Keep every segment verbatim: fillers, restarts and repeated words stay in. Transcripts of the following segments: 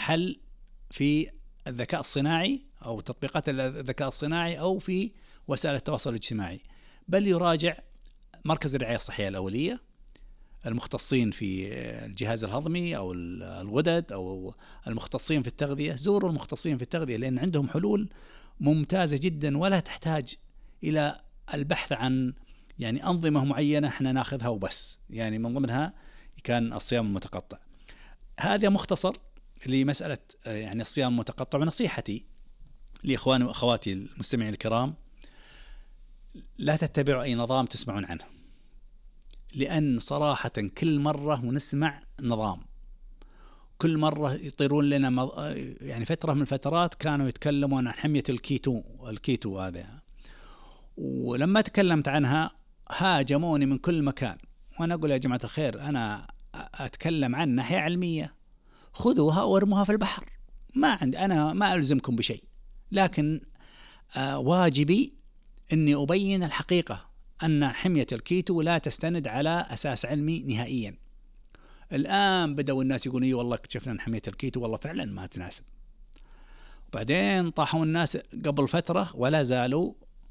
حل في الذكاء الصناعي أو تطبيقات الذكاء الصناعي أو في وسائل التواصل الاجتماعي، بل يراجع مركز الرعاية الصحية الأولية، المختصين في الجهاز الهضمي أو الغدد أو المختصين في التغذية. زوروا المختصين في التغذية لأن عندهم حلول ممتازة جدا، ولا تحتاج إلى البحث عن يعني أنظمة معينة احنا ناخذها وبس. يعني من ضمنها كان الصيام المتقطع. هذا مختصر لمسألة يعني الصيام المتقطع. ونصيحتي لإخواني وأخواتي المستمعين الكرام، لا تتبعوا أي نظام تسمعون عنه، لأن صراحة كل مرة ونسمع نظام، كل مرة يطيرون لنا مض... يعني فترة من الفترات كانوا يتكلمون عن حمية الكيتو الكيتو هذا، ولما تكلمت عنها هاجموني من كل مكان. وأنا أقول يا جماعة الخير، أنا أتكلم عن ناحية علمية، خذوها وارموها في البحر، ما عندي، أنا ما ألزمكم بشيء، لكن آه واجبي أني أبين الحقيقة أن حمية الكيتو لا تستند على أساس علمي نهائيا. الآن بدأوا الناس يقولون والله اكتشفنا أن حمية الكيتو والله فعلا ما تناسب. وبعدين طاحوا الناس قبل فترة ولا زالوا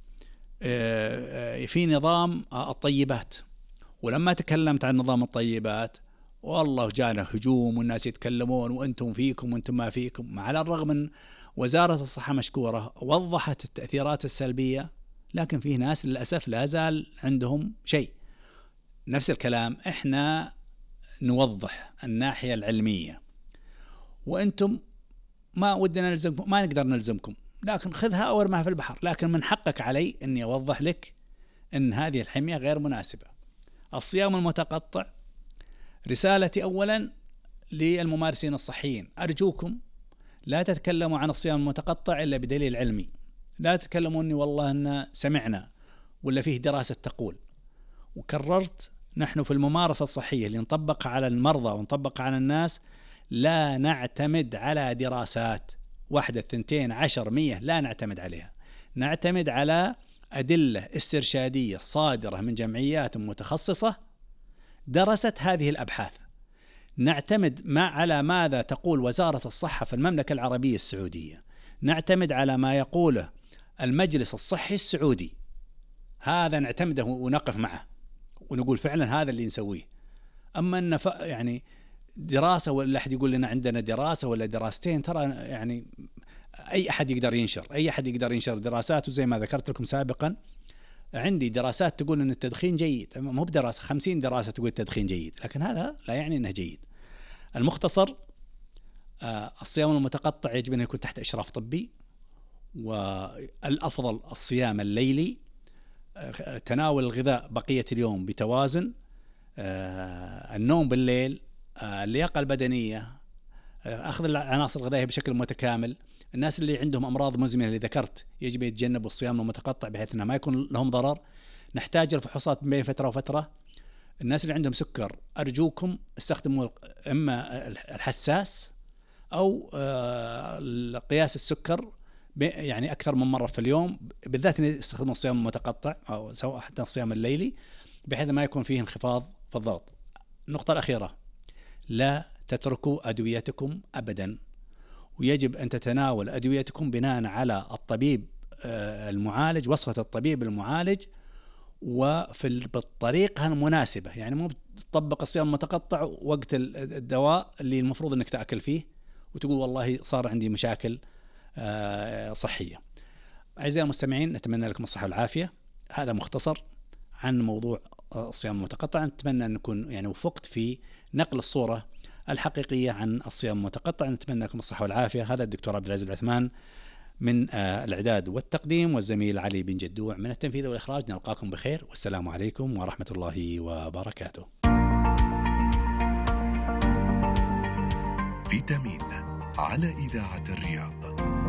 في نظام الطيبات، ولما تكلمت عن نظام الطيبات والله جانا هجوم والناس يتكلمون وأنتم فيكم وأنتم ما فيكم، على الرغم من وزارة الصحة مشكورة وضحت التأثيرات السلبية، لكن فيه ناس للأسف لا زال عندهم شيء. نفس الكلام، إحنا نوضح الناحية العلمية، وأنتم ما ودنا نلزمكم، ما نقدر نلزمكم، لكن خذها أو ارمها في البحر، لكن من حقك علي أني أوضح لك أن هذه الحمية غير مناسبة. الصيام المتقطع، رسالتي أولا للممارسين الصحيين، أرجوكم لا تتكلموا عن الصيام المتقطع إلا بدليل علمي. لا تتكلموني والله أن سمعنا ولا فيه دراسة تقول. وكررت، نحن في الممارسة الصحية اللي نطبقها على المرضى ونطبقها على الناس لا نعتمد على دراسات واحدة ثنتين عشر مية، لا نعتمد عليها، نعتمد على أدلة استرشادية صادرة من جمعيات متخصصة درست هذه الأبحاث. نعتمد ما على ماذا تقول وزارة الصحة في المملكة العربية السعودية، نعتمد على ما يقوله المجلس الصحي السعودي، هذا نعتمده ونقف معه ونقول فعلا هذا اللي نسويه. أما أن يعني دراسة ولا أحد يقول لنا عندنا دراسة ولا دراستين، ترى يعني أي أحد يقدر ينشر، أي أحد يقدر ينشر دراسات. وزي ما ذكرت لكم سابقا، عندي دراسات تقول أن التدخين جيد، مو بدراسة، خمسين دراسة تقول التدخين جيد، لكن هذا لا يعني أنه جيد. المختصر، آه الصيام المتقطع يجب أن يكون تحت إشراف طبي، والأفضل الصيام الليلي، آه تناول الغذاء بقية اليوم بتوازن، آه النوم بالليل، آه اللياقة البدنية، آه أخذ العناصر الغذائية بشكل متكامل. الناس اللي عندهم أمراض مزمنة اللي ذكرت يجب يتجنبوا الصيام المتقطع بحيث أنه ما يكون لهم ضرر. نحتاج الفحوصات بين فترة وفترة. الناس اللي عندهم سكر أرجوكم استخدموا إما الحساس أو قياس السكر يعني أكثر من مرة في اليوم، بالذات استخدموا الصيام المتقطع أو سواء حتى الصيام الليلي، بحيث ما يكون فيه انخفاض في الضغط. النقطة الأخيرة، لا تتركوا أدويتكم أبدا، ويجب أن تتناول أدويتكم بناء على الطبيب المعالج، وصفة الطبيب المعالج، وفي بالطريقة المناسبة. يعني مو تطبق الصيام المتقطع وقت الدواء اللي المفروض أنك تأكل فيه وتقول والله صار عندي مشاكل صحية. أعزائي المستمعين، نتمنى لكم الصحة والعافية. هذا مختصر عن موضوع الصيام المتقطع. نتمنى أن نكون يعني وفقت في نقل الصورة الحقيقية عن الصيام المتقطع. نتمنى لكم الصحة والعافية. هذا الدكتور عبد العزيز العثمان من الإعداد والتقديم، والزميل علي بن جدوع من التنفيذ والإخراج. نلقاكم بخير، والسلام عليكم ورحمة الله وبركاته. فيتامين على إذاعة الرياض.